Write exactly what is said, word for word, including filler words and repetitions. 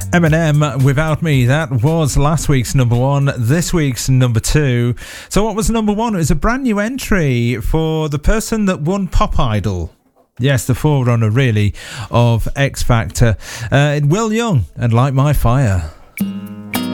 Eminem, Without Me. That was last week's number one, this week's number two. So what was number one? It was a brand new entry for the person that won Pop Idol. Yes, the forerunner, really, of X Factor. Uh, Will Young and Light My Fire.